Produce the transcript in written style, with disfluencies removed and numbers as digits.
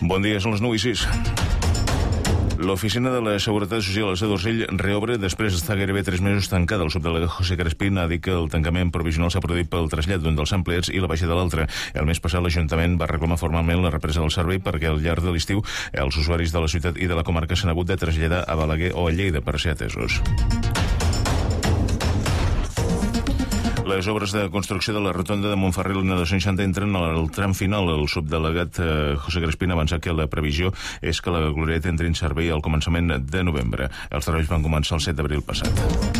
Bon dia, són les 9:06. L'Oficina de la Seguretat Social al d'Urgell reobre després d'estar gairebé 3 mesos tancada. El subdelegat José Crespín ha dit que el tancament provisional s'ha produït pel trasllat d'un dels empleats i la baixa de l'altre. El mes passat l'Ajuntament va reclamar formalment la represa del servei perquè al llarg de l'estiu els usuaris de la ciutat i de la comarca s'han hagut de traslladar a Balaguer o a Lleida per ser atesos. Les obres de construcció de la rotonda de Montferrer i la 260 entren al tram final. El subdelegat José Crespín ha avançat que la previsió és que la glorieta entri en servei al començament de novembre. Els treballs van començar el 7 d'abril passat.